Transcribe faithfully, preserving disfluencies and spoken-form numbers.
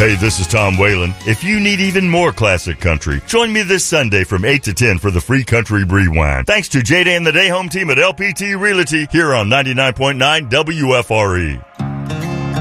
Hey, this is Tom Whalen. If you need even more classic country, join me this Sunday from eight to ten for the Free Country Rewind. Thanks to J-Day and the Day Home team at L P T Realty here on ninety-nine point nine W F R E.